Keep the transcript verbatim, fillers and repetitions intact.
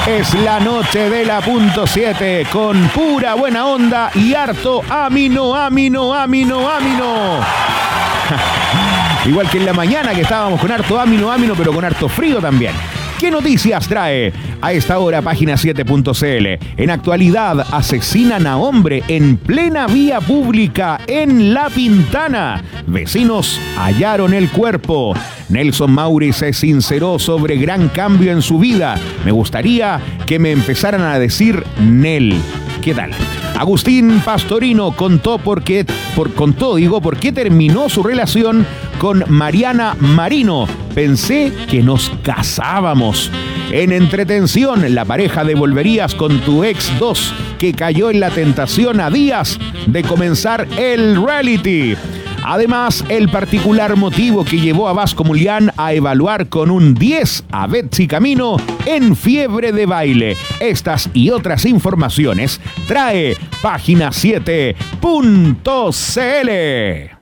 Es la noche de la punto siete con pura buena onda y harto amino, amino, amino, amino. Igual que en la mañana que estábamos con harto amino, amino, pero con harto frío también. ¿Qué noticias trae a esta hora página siete punto c l? En actualidad, asesinan a hombre en plena vía pública en La Pintana. Vecinos hallaron el cuerpo. Nelson Mauri se sinceró sobre gran cambio en su vida. Me gustaría que me empezaran a decir Nel. ¿Qué tal? Agustín Pastorino contó por qué, por, contó, digo, por qué terminó su relación con Mariana Marino. Pensé que nos casábamos. En entretención, la pareja de Volverías con tu ex dos, que cayó en la tentación a días de comenzar el reality. Además, el particular motivo que llevó a Vasco Mulián a evaluar con un diez a Betsy Camino en Fiebre de Baile. Estas y otras informaciones trae página siete punto c l.